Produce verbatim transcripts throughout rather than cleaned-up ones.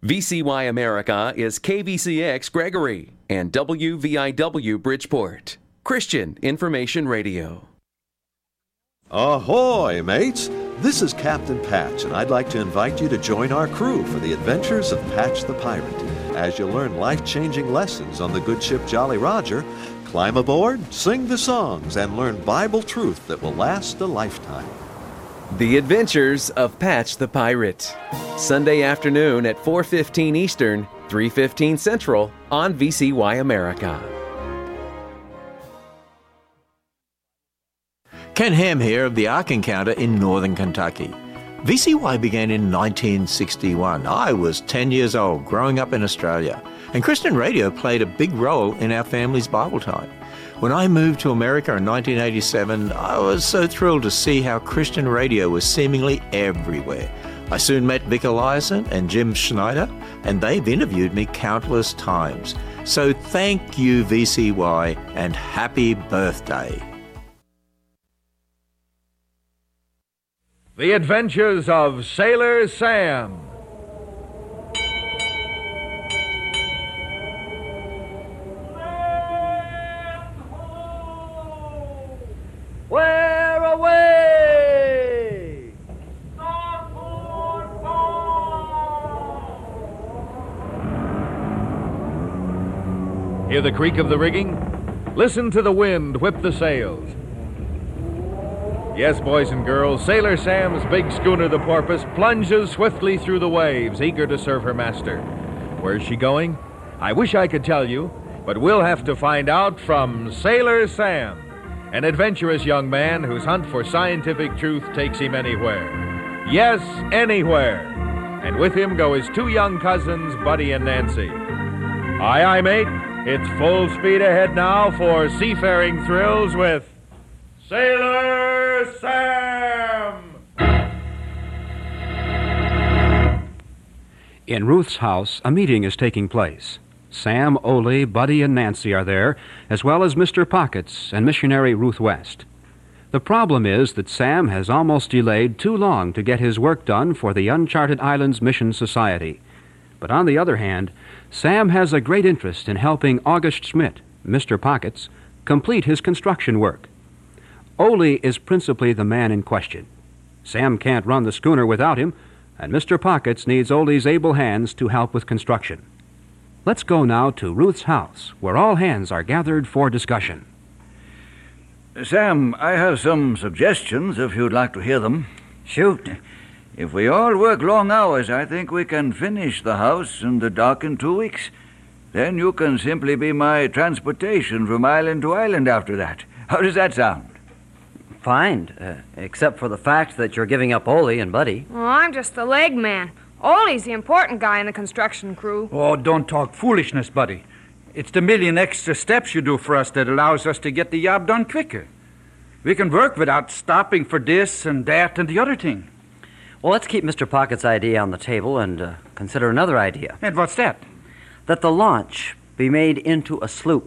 V C Y America is K V C X Gregory and W V I W Bridgeport. Christian Information Radio. Ahoy, mates! This is Captain Patch, and I'd like to invite you to join our crew for the adventures of Patch the Pirate. As you learn life-changing lessons on the good ship Jolly Roger, climb aboard, sing the songs, and learn Bible truth that will last a lifetime. The Adventures of Patch the Pirate. Sunday afternoon at four fifteen Eastern, three fifteen Central on V C Y America. Ken Ham here of the Ark Encounter in northern Kentucky. V C Y began in nineteen sixty-one. I was ten years old, growing up in Australia, and Christian radio played a big role in our family's Bible time. When I moved to America in nineteen eighty-seven, I was so thrilled to see how Christian radio was seemingly everywhere. I soon met Vic Eliason and Jim Schneider, and they've interviewed me countless times. So thank you, V C Y, and happy birthday. The Adventures of Sailor Sam. Where away? Hear the creak of the rigging? Listen to the wind whip the sails. Yes, boys and girls, Sailor Sam's big schooner, the Porpoise, plunges swiftly through the waves, eager to serve her master. Where's she going? I wish I could tell you, but we'll have to find out from Sailor Sam, an adventurous young man whose hunt for scientific truth takes him anywhere. Yes, anywhere. And with him go his two young cousins, Buddy and Nancy. Aye, aye, mate. It's full speed ahead now for seafaring thrills with Sailor Sam! In Ruth's house, a meeting is taking place. Sam, Ole, Buddy, and Nancy are there, as well as Mister Pockets and missionary Ruth West. The problem is that Sam has almost delayed too long to get his work done for the Uncharted Islands Mission Society. But on the other hand, Sam has a great interest in helping August Schmidt, Mister Pockets, complete his construction work. Ole is principally the man in question. Sam can't run the schooner without him, and Mister Pockets needs Ole's able hands to help with construction. Let's go now to Ruth's house, where all hands are gathered for discussion. Sam, I have some suggestions if you'd like to hear them. Shoot. If we all work long hours, I think we can finish the house and the dock in two weeks. Then you can simply be my transportation from island to island after that. How does that sound? Fine, uh, except for the fact that you're giving up Ole and Buddy. Well, I'm just the leg man. Ole's the important guy in the construction crew. Oh, don't talk foolishness, Buddy. It's the million extra steps you do for us that allows us to get the job done quicker. We can work without stopping for this and that and the other thing. Well, let's keep Mister Pocket's idea on the table and uh, consider another idea. And what's that? That the launch be made into a sloop.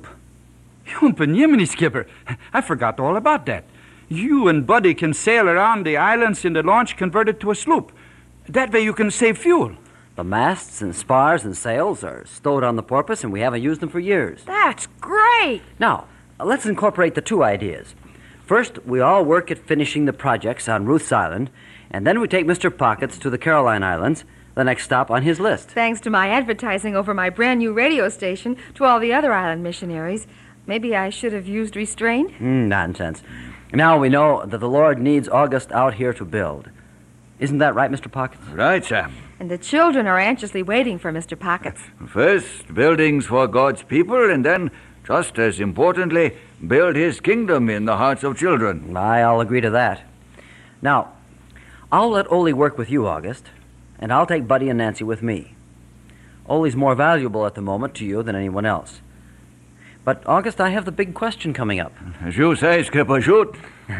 Jiminy, Skipper. I forgot all about that. You and Buddy can sail around the islands in the launch converted to a sloop. That way you can save fuel. The masts and spars and sails are stowed on the Porpoise, and we haven't used them for years. That's great! Now, let's incorporate the two ideas. First, we all work at finishing the projects on Ruth's Island, and then we take Mister Pockets to the Caroline Islands, the next stop on his list. Thanks to my advertising over my brand new radio station to all the other island missionaries. Maybe I should have used restraint? Mm, nonsense. Now we know that the Lord needs August out here to build. Isn't that right, Mister Pockets? Right, Sam. And the children are anxiously waiting for Mister Pockets. First, buildings for God's people, and then, just as importantly, build his kingdom in the hearts of children. I'll agree to that. Now, I'll let Ole work with you, August, and I'll take Buddy and Nancy with me. Ole's more valuable at the moment to you than anyone else. But, August, I have the big question coming up. As you say, Skipper, shoot.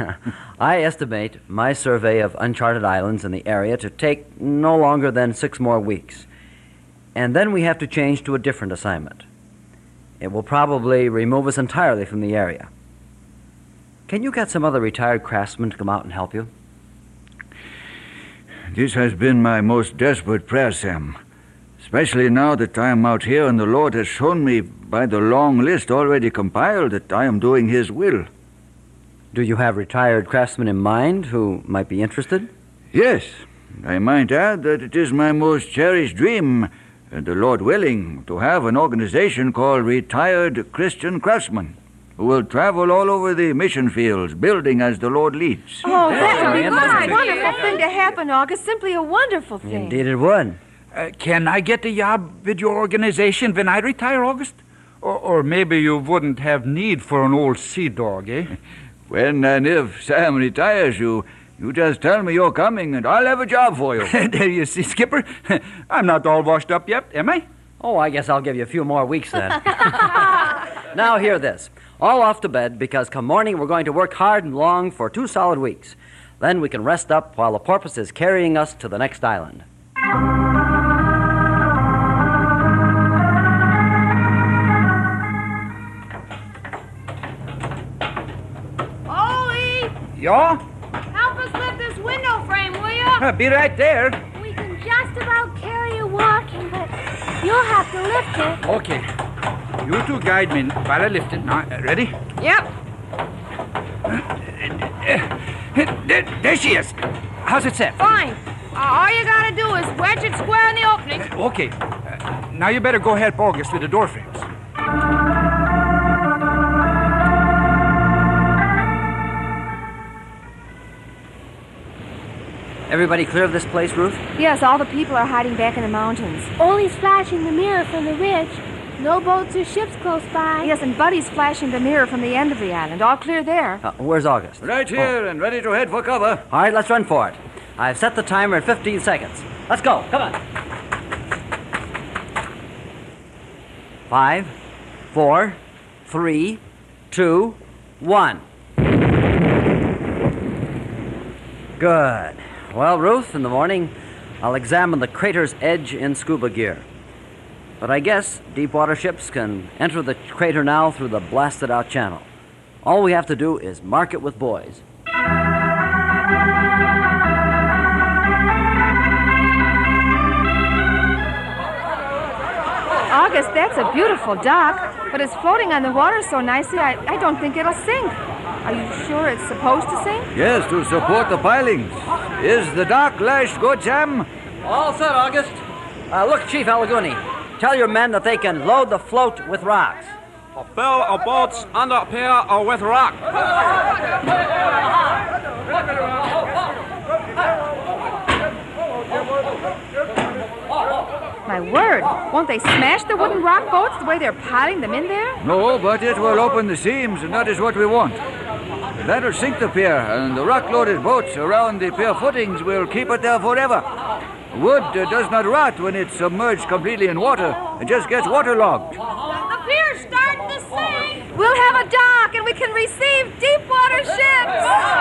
I estimate my survey of uncharted islands in the area to take no longer than six more weeks. And then we have to change to a different assignment. It will probably remove us entirely from the area. Can you get some other retired craftsmen to come out and help you? This has been my most desperate prayer, Sam. especially now that I am out here and the Lord has shown me by the long list already compiled that I am doing His will. Do you have retired craftsmen in mind who might be interested? Yes. I might add that it is my most cherished dream, and the Lord willing, to have an organization called Retired Christian Craftsmen, who will travel all over the mission fields, building as the Lord leads. Oh, that would be Very a interesting. wonderful thing to happen, August. Simply a wonderful thing. Indeed it would. Uh, can I get a job with your organization when I retire, August? Or, or maybe you wouldn't have need for an old sea dog, eh? When and if Sam retires you, you just tell me you're coming and I'll have a job for you. There you see, Skipper. I'm not all washed up yet, am I? Oh, I guess I'll give you a few more weeks then. Now hear this. All off to bed, because come morning we're going to work hard and long for two solid weeks. Then we can rest up while the porpoise is carrying us to the next island. Ollie! Yeah? Help us lift this window frame, will you? Uh, be right there. We can just about carry you walking, but you'll have to lift it. Okay. You two guide me while I lift it. Now, uh, ready? Yep. There, there she is. How's it set? Fine. Uh, all you gotta do is wedge it square in the opening. Okay. Uh, now you better go help August with the door frames. Everybody clear of this place, Ruth? Yes, all the people are hiding back in the mountains. Ollie's flashing the mirror from the ridge. No boats or ships close by. Yes, and Buddy's flashing the mirror from the end of the island. All clear there. Uh, where's August? Right here and ready to head for cover. All right, let's run for it. I've set the timer at fifteen seconds. Let's go. Come on. Five, four, three, two, one. Good. Well, Ruth, in the morning, I'll examine the crater's edge in scuba gear. But I guess deep-water ships can enter the crater now through the blasted-out channel. All we have to do is mark it with buoys. August, that's a beautiful dock, but it's floating on the water so nicely, I, I don't think it'll sink. Are you sure it's supposed to sink? Yes, to support the pilings. Is the dock lashed good, Sam? All set, August. Uh, look, Chief Alaguni, tell your men that they can load the float with rocks. Fill our boats under pier or with rock. My word, won't they smash the wooden rock boats the way they're piling them in there? No, but it will open the seams, and that is what we want. That'll sink the pier, and the rock-loaded boats around the pier footings will keep it there forever. Wood uh, does not rot when it's submerged completely in water. It just gets waterlogged. The pier's starting to sink. We'll have a dock, and we can receive deep-water ships.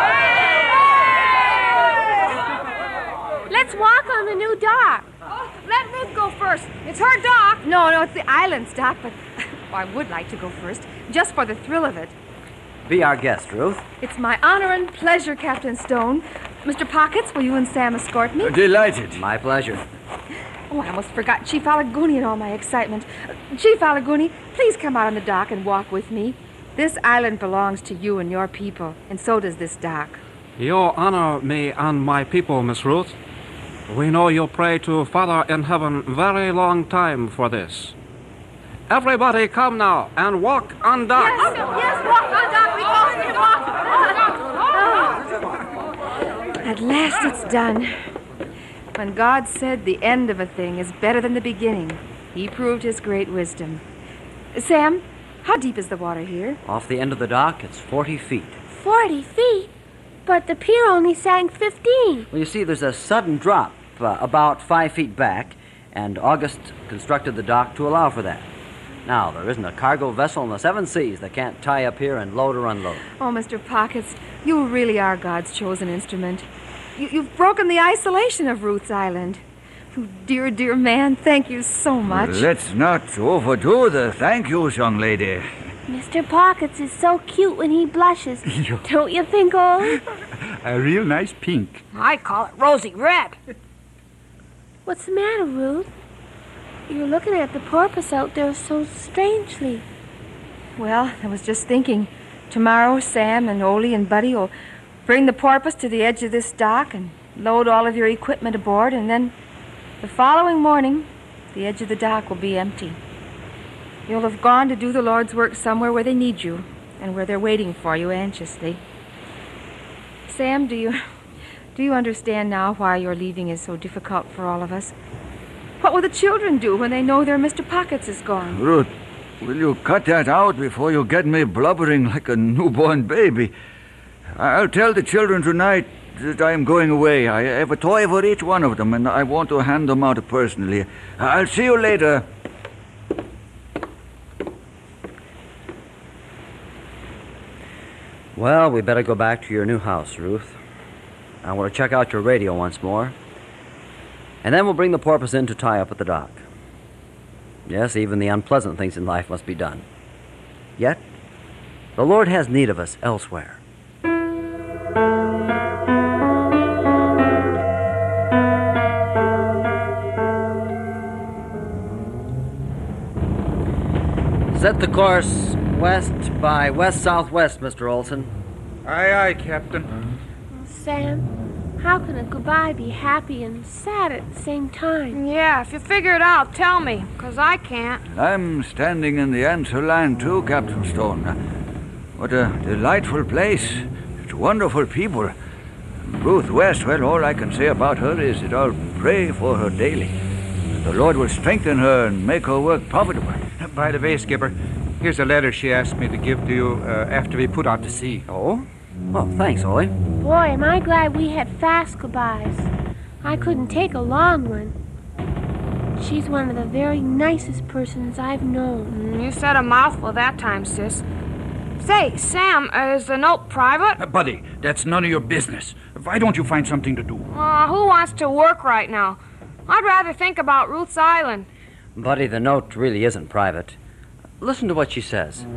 Let's walk on the new dock. Oh, let Ruth go first. It's her dock. No, no, it's the island's dock, but I would like to go first, just for the thrill of it. Be our guest, Ruth. It's my honor and pleasure, Captain Stone. Mister Pockets, will you and Sam escort me? Delighted. My pleasure. Oh, I almost forgot Chief Alaguni in all my excitement. Uh, Chief Alaguni, please come out on the dock and walk with me. This island belongs to you and your people, and so does this dock. You honor me and my people, Miss Ruth. We know you pray to Father in heaven very long time for this. Everybody come now and walk on dock. Yes, yes, walk on dock. We all walk. At last it's done. When God said the end of a thing is better than the beginning, he proved his great wisdom. Sam, how deep is the water here? Off the end of the dock, it's forty feet. Forty feet? But the pier only sank fifteen. Well, you see, there's a sudden drop uh, about five feet back, and August constructed the dock to allow for that. Now, there isn't a cargo vessel in the seven seas that can't tie up here and load or unload. Oh, Mister Pockets, you really are God's chosen instrument. You, you've broken the isolation of Ruth's Island. You dear, dear man, thank you so much. Let's not overdo the thank yous, young lady. Mister Pockets is so cute when he blushes. Don't you think, Ollie? A real nice pink. I call it rosy red. What's the matter, Ruth? You're looking at the porpoise out there so strangely. Well, I was just thinking, tomorrow Sam and Ole and Buddy will bring the porpoise to the edge of this dock and load all of your equipment aboard, and then the following morning, the edge of the dock will be empty. You'll have gone to do the Lord's work somewhere where they need you and where they're waiting for you anxiously. Sam, do you do you understand now why your leaving is so difficult for all of us? What will the children do when they know their Mister Pockets is gone? Ruth, will you cut that out before you get me blubbering like a newborn baby? I'll tell the children tonight that I am going away. I have a toy for each one of them, and I want to hand them out personally. I'll see you later. Well, we better go back to your new house, Ruth. I want to check out your radio once more. And then we'll bring the porpoise in to tie up at the dock. Yes, even the unpleasant things in life must be done. Yet, the Lord has need of us elsewhere. Set the course west by west-southwest, Mister Olson. Aye, aye, Captain. Sam, how can a goodbye be happy and sad at the same time? Yeah, if you figure it out, tell me, because I can't. I'm standing in the answer line too, Captain Stone. What a delightful place. Such wonderful people. Ruth West, well, all I can say about her is that I'll pray for her daily. The Lord will strengthen her and make her work profitable. By the way, Skipper, here's a letter she asked me to give to you uh, after we put out to sea. Oh? Well, thanks, Ollie. Boy, am I glad we had fast goodbyes. I couldn't take a long one. She's one of the very nicest persons I've known. You said a mouthful that time, sis. Say, Sam, uh, is the note private? Uh, buddy, that's none of your business. Why don't you find something to do? Uh, who wants to work right now? I'd rather think about Ruth's Island. Buddy, the note really isn't private. Listen to what she says.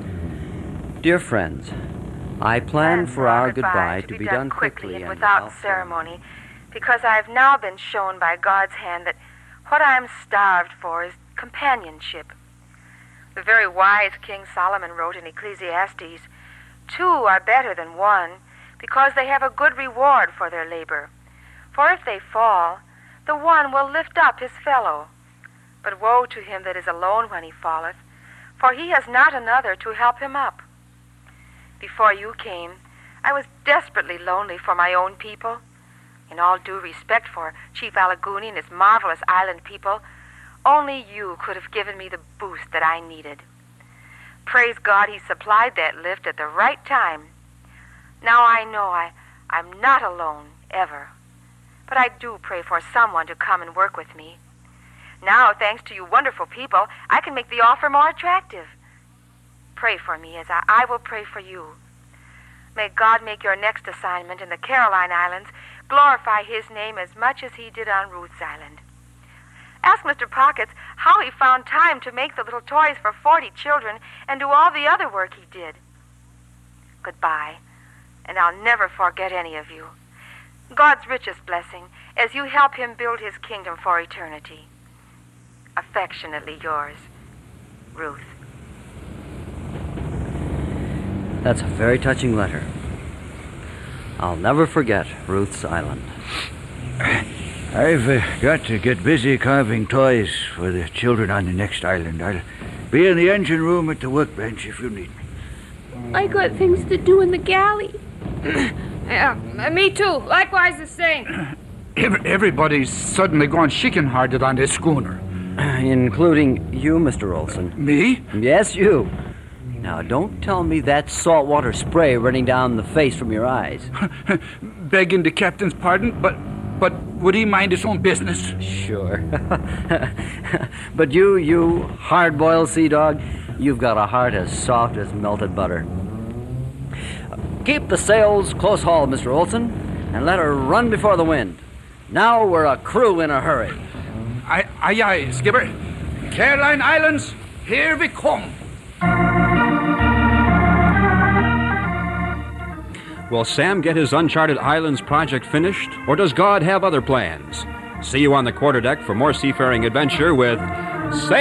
Dear friends, I plan for our goodbye to be done quickly and without ceremony, because I have now been shown by God's hand that what I am starved for is companionship. The very wise King Solomon wrote in Ecclesiastes, two are better than one, because they have a good reward for their labor. For if they fall, the one will lift up his fellow. But woe to him that is alone when he falleth, for he has not another to help him up. Before you came, I was desperately lonely for my own people. In all due respect for Chief Alaguni and his marvelous island people, only you could have given me the boost that I needed. Praise God, he supplied that lift at the right time. Now I know I, I'm not alone, ever. But I do pray for someone to come and work with me. Now, thanks to you wonderful people, I can make the offer more attractive. Pray for me as I, I will pray for you. May God make your next assignment in the Caroline Islands glorify his name as much as he did on Ruth's Island. Ask Mister Pockets how he found time to make the little toys for forty children and do all the other work he did. Goodbye, and I'll never forget any of you. God's richest blessing as you help him build his kingdom for eternity. Affectionately yours, Ruth. That's a very touching letter. I'll never forget Ruth's Island. I've uh, got to get busy carving toys for the children on the next island. I'll be in the engine room at the workbench if you need me. I got things to do in the galley. Yeah, me too. Likewise the same. Everybody's suddenly gone chicken-hearted on this schooner. Including you, Mister Olson. Me? Yes, you. Now, don't tell me that saltwater spray running down the face from your eyes. Begging the captain's pardon, but but would he mind his own business? Sure. But you, you hard-boiled sea dog, you've got a heart as soft as melted butter. Keep the sails close hauled, Mister Olson, and let her run before the wind. Now we're a crew in a hurry. Aye, aye, aye, Skipper. Caroline Islands, here we come. Will Sam get his Uncharted Islands project finished, or does God have other plans? See you on the quarterdeck for more seafaring adventure with Sail